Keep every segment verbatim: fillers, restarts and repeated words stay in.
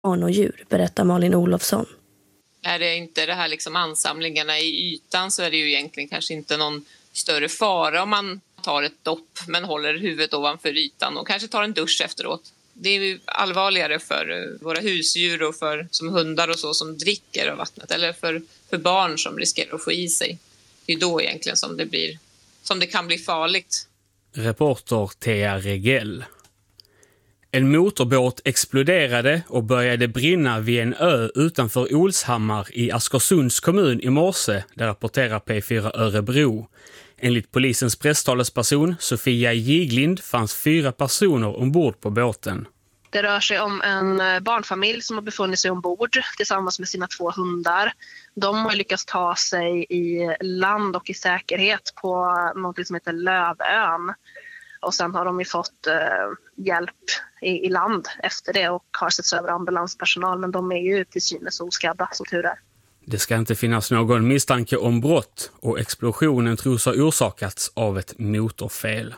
barn och djur, berättar Malin Olofsson. Är det inte det här liksom ansamlingarna i ytan så är det ju egentligen kanske inte någon större fara om man tar ett dopp men håller huvudet ovanför ytan och kanske tar en dusch efteråt. Det är ju allvarligare för våra husdjur och för som hundar och så som dricker av vattnet eller för, för barn som riskerar att få i sig. Det är då egentligen som det, blir, som det kan bli farligt. Reporter Thea Regell. En motorbåt exploderade och började brinna vid en ö utanför Olshammar i Askersunds kommun i morse, där rapporterar P fyra Örebro. Enligt polisens presstalesperson Sofia Giglind fanns fyra personer ombord på båten. Det rör sig om en barnfamilj som har befunnit sig ombord tillsammans med sina två hundar. De har lyckats ta sig i land och i säkerhet på något som heter Lövön. Och sen har de ju fått eh, hjälp i, i land efter det och har setts över ambulanspersonal. Men de är ju till synes oskadda, som tur är. Det ska inte finnas någon misstanke om brott och explosionen tros ha orsakats av ett motorfel.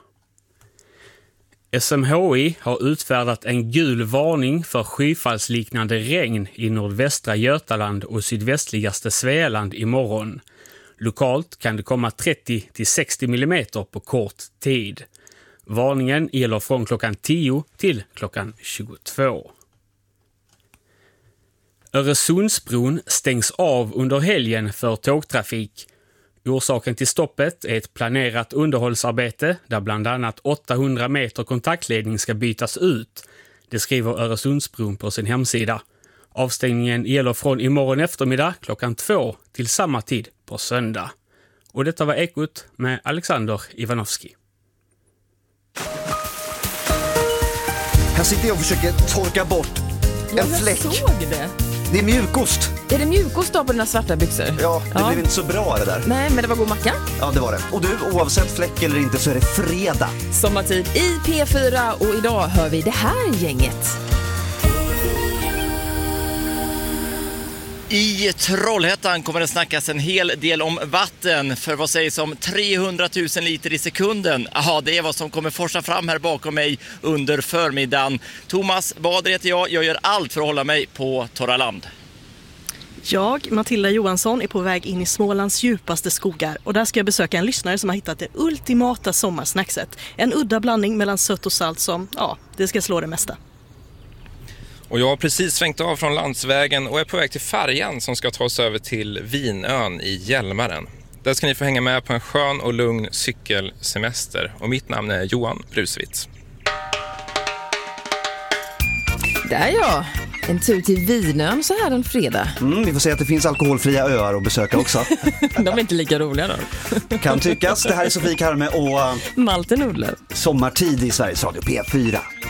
S M H I har utfärdat en gul varning för skyfallsliknande regn i nordvästra Götaland och sydvästligaste Svealand imorgon. Lokalt kan det komma trettio till sextio millimeter på kort tid. Varningen gäller från klockan tio till klockan tjugotvå. Öresundsbron stängs av under helgen för tågtrafik. Orsaken till stoppet är ett planerat underhållsarbete där bland annat åttahundra meter kontaktledning ska bytas ut. Det skriver Öresundsbron på sin hemsida. Avstängningen gäller från imorgon eftermiddag klockan två till samma tid på söndag. Och detta var Ekot med Alexander Ivanovski. Här sitter jag och försöker torka bort en jag fläck. Jag såg det. Det är mjukost. Är det mjukost då på dina svarta byxor? Ja, det ja. blev inte så bra det där. Nej, men det var god macka. Ja, det var det. Och du, oavsett fläck eller inte så är det fredag. Sommartid i P fyra och idag hör vi det här gänget. I Trollhättan kommer det snackas en hel del om vatten, för vad sägs om trehundratusen liter i sekunden? Aha, det är vad som kommer forsa fram här bakom mig under förmiddagen. Thomas Bader heter jag, jag gör allt för att hålla mig på torra land. Jag, Matilda Johansson, är på väg in i Smålands djupaste skogar och där ska jag besöka en lyssnare som har hittat det ultimata sommarsnackset. En udda blandning mellan sött och salt som, ja, det ska slå det mesta. Och jag har precis svängt av från landsvägen och är på väg till färjan som ska ta oss över till Vinön i Hjälmaren. Där ska ni få hänga med på en skön och lugn cykelsemester. Och mitt namn är Johan Brusvits. Där ja, en tur till Vinön så här en fredag. Mm, vi får säga att det finns alkoholfria öar att besöka också. De är inte lika roliga då. Kan tyckas. Det här är Sofie Karme och Malte Nudler. Sommartid i Sveriges Radio P fyra.